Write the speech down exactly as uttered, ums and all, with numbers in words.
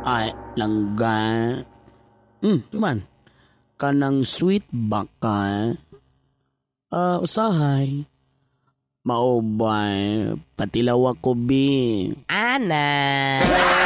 Ay, langga. Hmm, man. Kanang sweet baka. Ah, usahay. Maubay, patilaw ako, bi. Ana!